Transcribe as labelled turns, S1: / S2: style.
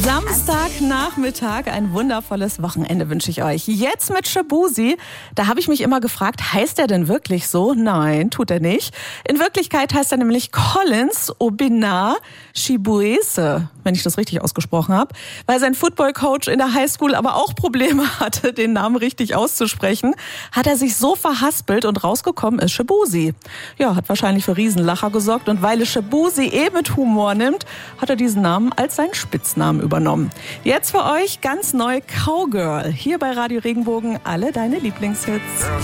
S1: Samstagnachmittag, ein wundervolles Wochenende wünsche ich euch. Jetzt mit Shaboozey. Da habe ich mich immer gefragt, heißt er denn wirklich so? Nein, tut er nicht. In Wirklichkeit heißt er nämlich Collins Obinna Chibueze, wenn ich das richtig ausgesprochen habe, weil sein Footballcoach in der Highschool aber auch Probleme hatte, den Namen richtig auszusprechen, hat er sich so verhaspelt und rausgekommen ist Shaboozey. Ja, hat wahrscheinlich für Riesenlacher gesorgt und weil es Shaboozey mit Humor nimmt, hat er diesen Namen als seinen Spitznamen übernommen. Jetzt für euch ganz neu Cowgirl. Hier bei Radio Regenbogen alle deine Lieblingshits.